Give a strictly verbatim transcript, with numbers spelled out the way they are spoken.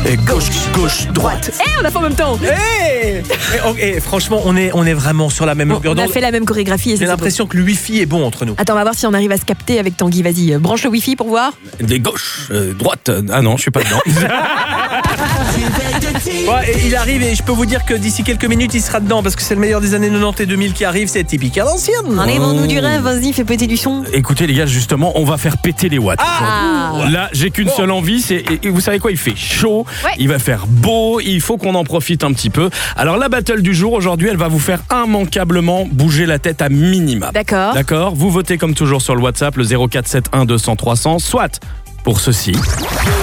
Et gauche, gauche, droite. Eh, on a fait en même temps. Eh et, et, franchement, on est, on est vraiment sur la même Bon, longueur on a d'onde. fait la même chorégraphie. Et J'ai ça, c'est l'impression que le wifi est bon entre nous. bon. Attends, on va voir si on arrive à se capter avec Tanguy. Vas-y, euh, branche le wifi pour voir. Des gauches, euh, droite. Ah non, je suis pas dedans. Ouais, et il arrive et je peux vous dire que d'ici quelques minutes, il sera dedans parce que c'est le meilleur des années quatre-vingt-dix et deux mille qui arrive. C'est typique à l'ancienne. Allez, vends-nous du rêve. Vas-y, fais péter du son. Écoutez les gars, justement, on va faire péter les watts. Ah. Là, j'ai qu'une seule envie, c'est et, et vous savez quoi, il fait chaud, Ouais. il va faire beau, il faut qu'on en profite un petit peu. Alors la battle du jour aujourd'hui, elle va vous faire immanquablement bouger la tête à minima. D'accord. D'accord. Vous votez comme toujours sur le WhatsApp le zéro quatre sept un deux cents trois cents, soit pour ceci.